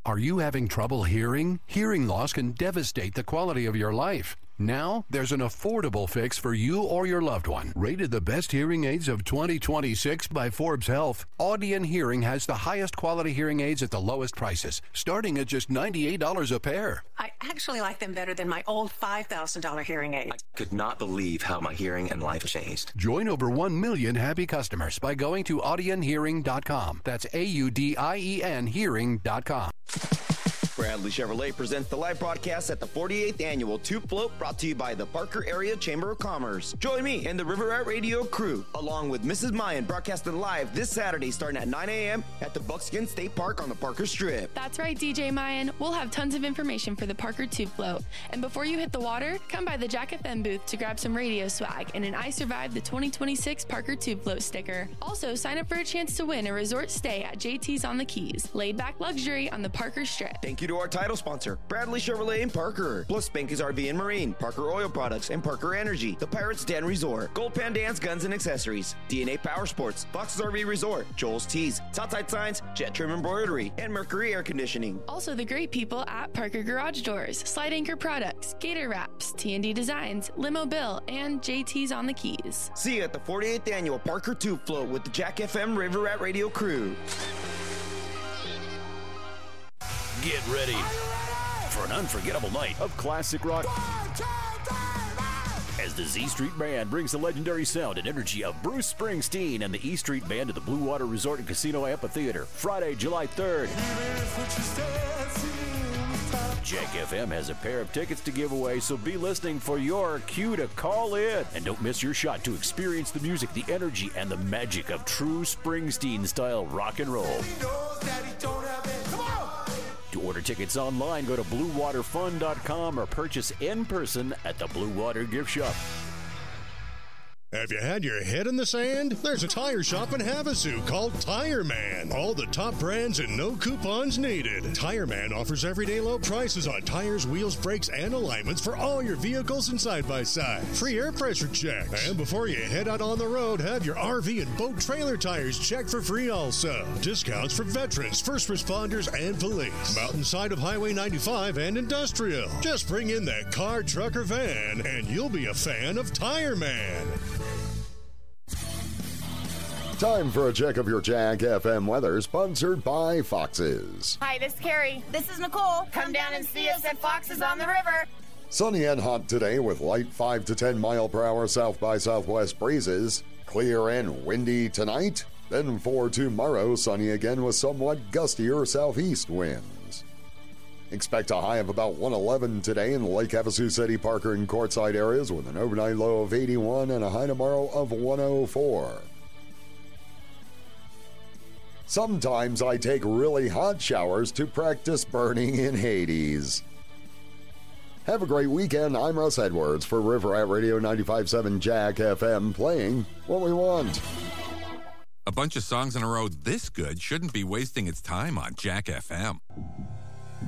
Are you having trouble hearing? Hearing loss can devastate the quality of your life. Now, there's an affordable fix for you or your loved one. Rated the best hearing aids of 2026 by Forbes Health, Audion Hearing has the highest quality hearing aids at the lowest prices, starting at just $98 a pair. I actually like them better than my old $5,000 hearing aid. I could not believe how my hearing and life changed. Join over 1 million happy customers by going to audionhearing.com. That's AUDIEN hearing.com. Bradley Chevrolet presents the live broadcast at the 48th Annual Tube Float, brought to you by the Parker Area Chamber of Commerce. Join me and the River Rat Radio crew, along with Mrs. Mayan, broadcasting live this Saturday starting at 9 a.m. at the Buckskin State Park on the Parker Strip. That's right, DJ Mayan. We'll have tons of information for the Parker Tube Float. And before you hit the water, come by the Jack FM booth to grab some radio swag and an I Survived the 2026 Parker Tube Float sticker. Also, sign up for a chance to win a resort stay at JT's on the Keys. Laid back luxury on the Parker Strip. Thank you to our title sponsor, Bradley Chevrolet in Parker, plus Spanky's RV and Marine, Parker Oil Products, and Parker Energy, the Pirates Den Resort, Gold Pan Dance Guns and Accessories, DNA Power Sports, Fox's RV Resort, Joel's Tees, Southside Signs, Jet Trim Embroidery, and Mercury Air Conditioning. Also the great people at Parker Garage Doors, Slide Anchor Products, Gator Wraps, T&D Designs, Limo Bill, and JT's on the Keys. See you at the 48th Annual Parker Tube Float with the Jack FM River Rat Radio crew. Get ready for an unforgettable night of classic rock as the Z Street Band brings the legendary sound and energy of Bruce Springsteen and the E Street Band to the Blue Water Resort and Casino Amphitheater, Friday, July 3rd. Jack FM has a pair of tickets to give away, so be listening for your cue to call in. And don't miss your shot to experience the music, the energy, and the magic of true Springsteen-style rock and roll. To order tickets online, go to BlueWaterFun.com or purchase in person at the Blue Water Gift Shop. Have you had your head in the sand? There's a tire shop in Havasu called Tire Man. All the top brands and no coupons needed. Tire Man offers everyday low prices on tires, wheels, brakes, and alignments for all your vehicles and side-by-side. Free air pressure checks. And before you head out on the road, have your RV and boat trailer tires checked for free also. Discounts for veterans, first responders, and police. Mountainside of Highway 95 and Industrial. Just bring in that car, truck, or van, and you'll be a fan of Tire Man. Time for a check of your Jack FM weather, sponsored by Fox's. Hi, this is Carrie. This is Nicole. Come down and see us at Fox's on the River. Sunny and hot today with light 5 to 10 mile per hour south by southwest breezes. Clear and windy tonight. Then for tomorrow, sunny again with somewhat gustier southeast winds. Expect a high of about 111 today in Lake Havasu City, Parker, and Quartzsite areas with an overnight low of 81 and a high tomorrow of 104. Sometimes I take really hot showers to practice burning in Hades. Have a great weekend. I'm Russ Edwards for River Rat Radio 95.7 Jack FM, playing what we want. A bunch of songs in a row this good shouldn't be wasting its time on Jack FM.